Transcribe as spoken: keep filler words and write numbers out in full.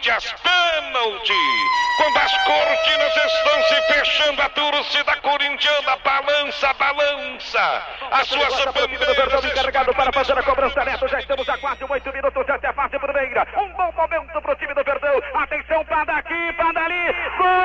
Corinthians, pênalti. Quando as cortinas estão se fechando, a torcida corintiana balança, balança as suas bandeiras. Encarregado para fazer a cobrança, Neto. Já estamos a quase oito minutos. Esta é a fase primeira. Um bom momento para o